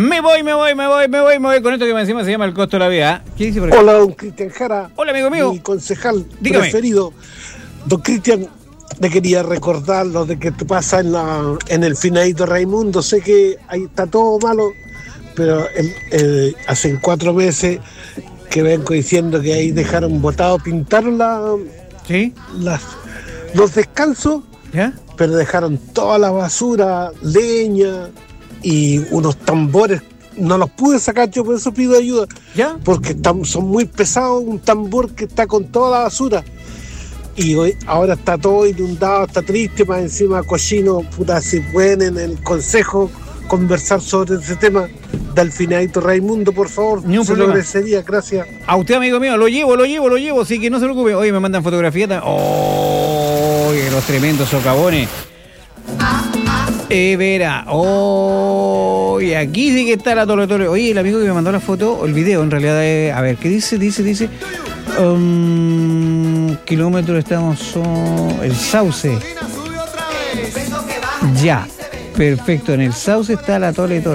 Me voy con esto que encima se llama el costo de la vida. ¿Qué dice por aquí? Hola, don Cristian Jara. Hola, amigo mío. Mi concejal Dígame. preferido. Don Cristian, le quería recordar lo de que te pasa en el finadito Raimundo. Sé que ahí está todo malo, pero hace 4 meses que vengo diciendo que ahí dejaron botado, pintaron ¿Sí? los descansos, ¿Ya? pero dejaron toda la basura, leña y unos tambores. No los pude sacar, yo por eso pido ayuda. ¿Ya? Porque son muy pesados, un tambor que está con toda la basura. Y ahora está todo inundado, está triste, más encima cochino. Puta, si pueden en el consejo conversar sobre ese tema del finadito Raimundo, por favor. Ni un Se lo problema. agradecería, gracias. A usted, amigo mío, lo llevo, así que no se preocupe. Oye, me mandan fotografías también. Oye, los tremendos socavones. Vera, oye, aquí sí que está la Tole. Oye, el amigo que me mandó la foto, el video, en realidad es, a ver, ¿qué dice? Kilómetros estamos, el Sauce. Ya, perfecto, en el Sauce está la Tole.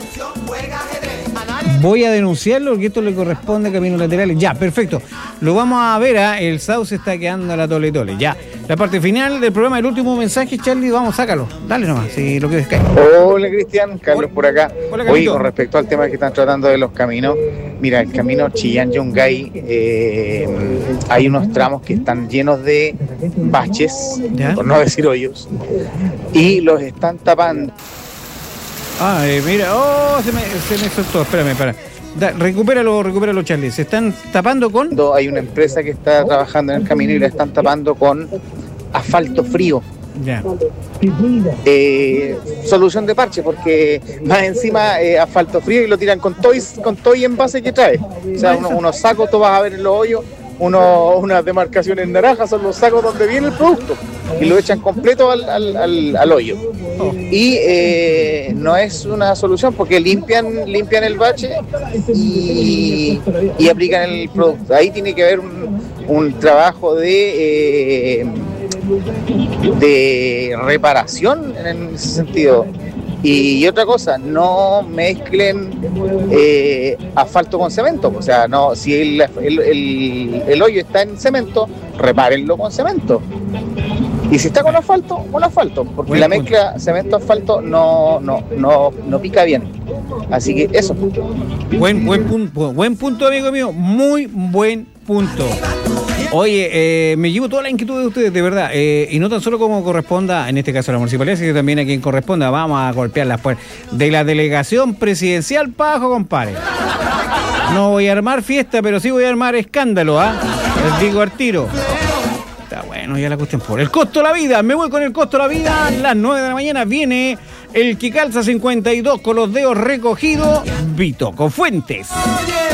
Voy a denunciarlo porque esto le corresponde a Caminos Laterales. Ya, perfecto. Lo vamos a ver, el Sauce está quedando a la Tole. Ya, la parte final del programa, el último mensaje, Charlie, vamos, sácalo. Dale nomás, si lo quieres caer. Hola Cristian, Carlos por acá. Hola, Hoy Carlito. con respecto al tema que están tratando de los caminos, mira, el camino Chillán-Yungay, hay unos tramos que están llenos de baches, ¿Ya? por no decir hoyos, y los están tapando. Mira, se me soltó, espérame. Recupéralo, Charlie. Se están tapando con... Hay una empresa que está trabajando en el camino y la están tapando con asfalto frío. Ya. Solución de parche, porque más encima asfalto frío y lo tiran con todo y envase que trae. O sea, unos sacos, tú vas a ver en los hoyos, unas demarcaciones naranjas son los sacos donde viene el producto y lo echan completo al hoyo. Y no es una solución porque limpian el bache y aplican el producto. Ahí tiene que haber un trabajo de reparación en ese sentido. Y otra cosa, no mezclen asfalto con cemento. O sea, no, si el hoyo está en cemento, repárenlo con cemento. Y si está con asfalto, porque Buen la punto. mezcla cemento-asfalto no pica bien. Así que eso. Buen punto, amigo mío. Muy buen punto. Oye, me llevo toda la inquietud de ustedes, de verdad. Y no tan solo como corresponda, en este caso a la municipalidad, sino también a quien corresponda. Vamos a golpear las puertas de la delegación presidencial para abajo, compadre. No voy a armar fiesta, pero sí voy a armar escándalo, Les digo al tiro. Está bueno, ya la cuestión por el costo de la vida. Me voy con el costo de la vida. A las 9 de la mañana viene el que calza 52 con los dedos recogidos, Vitoco Fuentes.